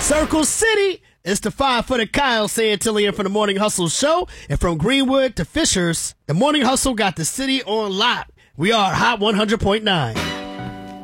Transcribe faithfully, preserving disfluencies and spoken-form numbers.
Circle City. It's the five-footed Kyle Santillian from the Morning Hustle Show. And from Greenwood to Fishers, the Morning Hustle got the city on lock. We are Hot one hundred point nine.